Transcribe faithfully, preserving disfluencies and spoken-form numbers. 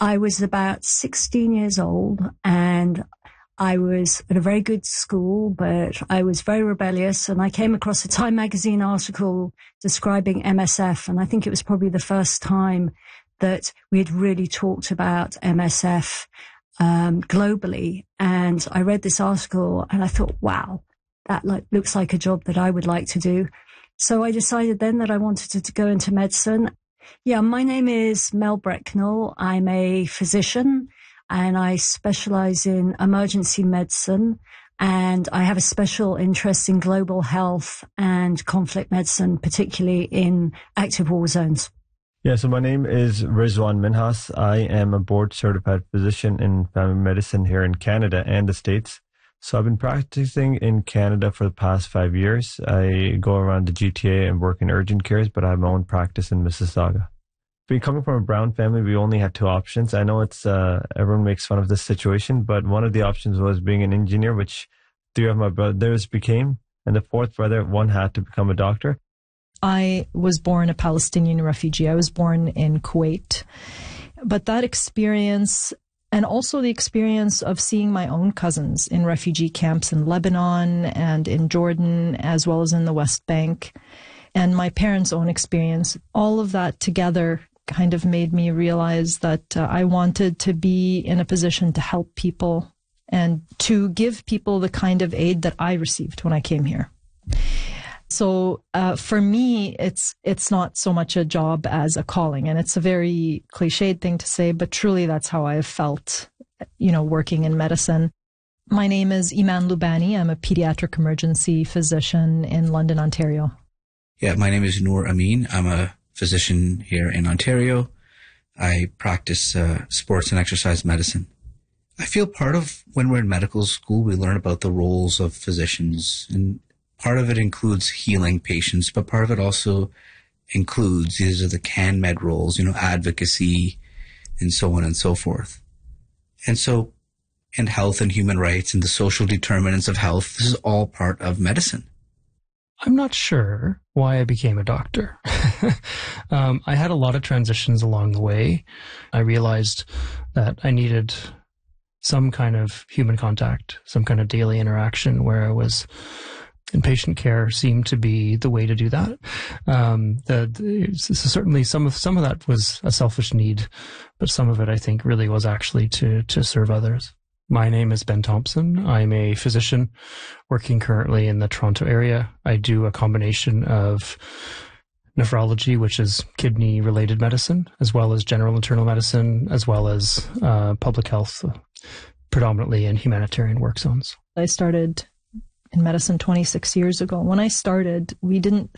I was about sixteen years old, and I was at a very good school, but I was very rebellious, and I came across a Time magazine article describing M S F, and I think it was probably the first time that we had really talked about M S F um, globally. And I read this article and I thought, wow, that like, looks like a job that I would like to do. So I decided then that I wanted to, to go into medicine. Yeah, my name is Mel Brecknell. I'm a physician and I specialize in emergency medicine. And I have a special interest in global health and conflict medicine, particularly in active war zones. Yeah, so my name is Rizwan Minhas. I am a board-certified physician in family medicine here in Canada and the States. So I've been practicing in Canada for the past five years. I go around the G T A and work in urgent cares, but I have my own practice in Mississauga. Being coming from a Brown family, we only had two options. I know it's uh, everyone makes fun of this situation, but one of the options was being an engineer, which three of my brothers became, and the fourth brother, one had to become a doctor. I was born a Palestinian refugee. I was born in Kuwait. But that experience, and also the experience of seeing my own cousins in refugee camps in Lebanon and in Jordan, as well as in the West Bank, and my parents' own experience, all of that together kind of made me realize that uh, I wanted to be in a position to help people and to give people the kind of aid that I received when I came here. So uh, for me, it's it's not so much a job as a calling, and it's a very cliched thing to say, but truly that's how I have felt, you know, working in medicine. My name is Iman Lubani. I'm a pediatric emergency physician in London, Ontario. Yeah, my name is Noor Amin. I'm a physician here in Ontario. I practice uh, sports and exercise medicine. I feel part of when we're in medical school, we learn about the roles of physicians, and part of it includes healing patients, but part of it also includes, these are the CanMed roles, you know, advocacy and so on and so forth. And so, and health and human rights and the social determinants of health, this is all part of medicine. I'm not sure why I became a doctor. um, I had a lot of transitions along the way. I realized that I needed some kind of human contact, some kind of daily interaction where I was in patient care seemed to be the way to do that. Um, the, the, certainly some of some of that was a selfish need, but some of it I think really was actually to to serve others. My name is Ben Thompson. I'm a physician working currently in the Toronto area. I do a combination of nephrology, which is kidney-related medicine, as well as general internal medicine, as well as uh, public health, predominantly in humanitarian work zones. I started in medicine twenty-six years ago. When I started, we didn't